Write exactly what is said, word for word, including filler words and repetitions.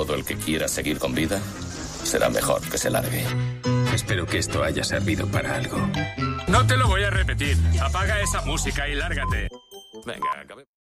todo el que quiera seguir con vida, será mejor que se largue. Espero que esto haya servido para algo. No te lo voy a repetir. Apaga esa música y lárgate. Venga, acabemos.